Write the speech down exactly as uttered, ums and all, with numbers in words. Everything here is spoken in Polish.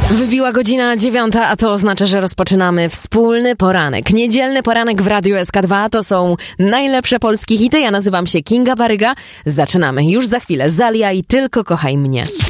Wybiła godzina dziewiąta, a to oznacza, że rozpoczynamy wspólny poranek. Niedzielny poranek w Radiu S K dwa to są najlepsze polskie hity. Ja nazywam się Kinga Baryga. Zaczynamy już za chwilę. Zalia i Tylko kochaj mnie.